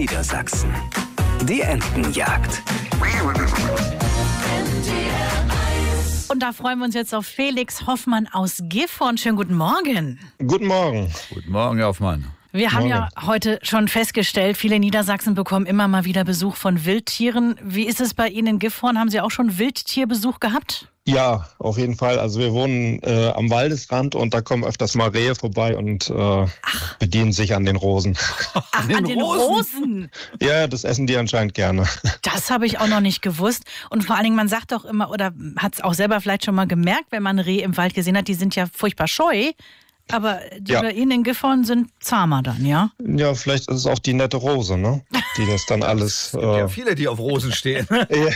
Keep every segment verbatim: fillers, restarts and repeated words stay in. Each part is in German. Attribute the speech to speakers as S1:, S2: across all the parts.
S1: Niedersachsen. Die Entenjagd.
S2: Und da freuen wir uns jetzt auf Felix Hoffmann aus Gifhorn. Schönen guten Morgen.
S3: Guten Morgen.
S4: Guten Morgen, Herr Hoffmann.
S2: Wir haben
S3: Morgen.
S2: ja heute schon festgestellt, viele Niedersachsen bekommen immer mal wieder Besuch von Wildtieren. Wie ist es bei Ihnen in Gifhorn? Haben Sie auch schon Wildtierbesuch gehabt?
S3: Ja, auf jeden Fall. Also wir wohnen äh, am Waldesrand und da kommen öfters mal Rehe vorbei und äh, bedienen sich an den Rosen.
S2: Ach, an den, an den Rosen? Rosen?
S3: Ja, das essen die anscheinend gerne. Das
S2: habe ich auch noch nicht gewusst. Und vor allen Dingen, man sagt doch immer, oder hat es auch selber vielleicht schon mal gemerkt, wenn man ein Reh im Wald gesehen hat, die sind ja furchtbar scheu. Aber die
S3: ja.
S2: bei Ihnen in Gifhorn sind zahmer dann, ja?
S3: Ja, vielleicht ist es auch die nette Rose, ne? Die das dann alles...
S4: Es gibt
S3: äh,
S4: ja viele, die auf Rosen stehen.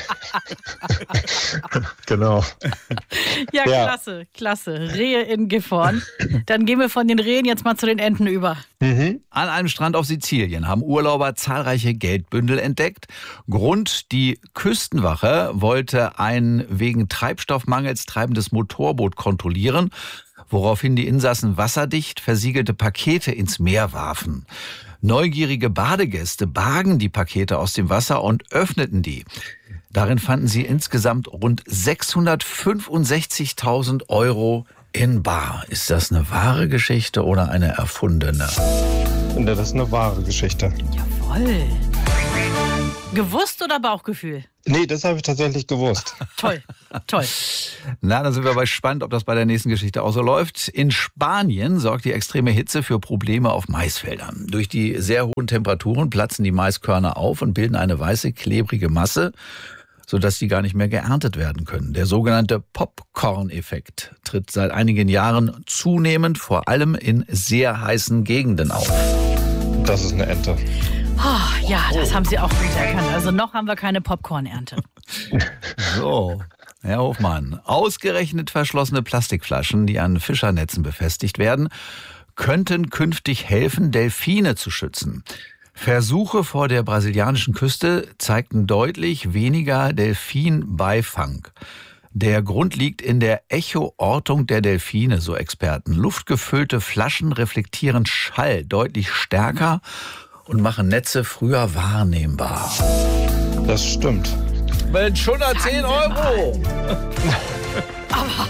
S3: Genau.
S2: Ja,
S3: Ja.
S2: klasse, klasse. Rehe in Gifhorn. Dann gehen wir von den Rehen jetzt mal zu den Enten über.
S3: Mhm.
S4: An einem Strand auf Sizilien haben Urlauber zahlreiche Geldbündel entdeckt. Grund: die Küstenwache wollte ein wegen Treibstoffmangels treibendes Motorboot kontrollieren, woraufhin die Insassen wasserdicht versiegelte Pakete ins Meer warfen. Neugierige Badegäste bargen die Pakete aus dem Wasser und öffneten die. Darin fanden sie insgesamt rund sechshundertfünfundsechzigtausend Euro in bar. Ist das eine wahre Geschichte oder eine erfundene?
S3: Ja, das ist eine wahre Geschichte.
S2: Jawohl. Gewusst oder Bauchgefühl?
S3: Nee, das habe ich tatsächlich gewusst.
S2: Toll, toll.
S4: Na, dann sind wir aber gespannt, ob das bei der nächsten Geschichte auch so läuft. In Spanien sorgt die extreme Hitze für Probleme auf Maisfeldern. Durch die sehr hohen Temperaturen platzen die Maiskörner auf und bilden eine weiße, klebrige Masse, sodass die gar nicht mehr geerntet werden können. Der sogenannte Popcorn-Effekt tritt seit einigen Jahren zunehmend vor allem in sehr heißen Gegenden auf.
S3: Das ist eine Ente.
S2: Oh, ja, das haben Sie auch gut erkannt. Also noch haben wir keine Popcorn-Ernte.
S4: So, Herr Hofmann, ausgerechnet verschlossene Plastikflaschen, die an Fischernetzen befestigt werden, könnten künftig helfen, Delfine zu schützen. Versuche vor der brasilianischen Küste zeigten deutlich weniger Delfinbeifang. Der Grund liegt in der Echoortung der Delfine, so Experten. Luftgefüllte Flaschen reflektieren Schall deutlich stärker und machen Netze früher wahrnehmbar.
S3: Das stimmt.
S4: Mensch, hundertzehn Euro!
S2: Aber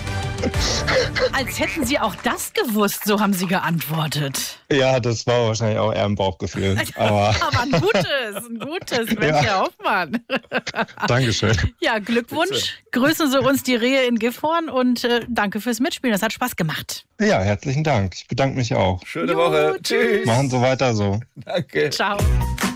S2: als hätten Sie auch das gewusst, so haben Sie geantwortet.
S3: Ja, das war wahrscheinlich auch eher ein Bauchgefühl. Aber,
S2: Aber ein gutes, ein gutes, Mensch,
S3: Ja.
S2: Herr Hoffmann.
S3: Dankeschön.
S2: Ja, Glückwunsch. Grüßen Sie uns die Rehe in Gifhorn und äh, danke fürs Mitspielen. Das hat Spaß gemacht.
S3: Ja, herzlichen Dank. Ich bedanke mich auch.
S4: Schöne
S2: Jo,
S4: Woche.
S2: tschüss.
S4: Tschüss.
S3: Machen Sie weiter so.
S4: Danke.
S2: Ciao.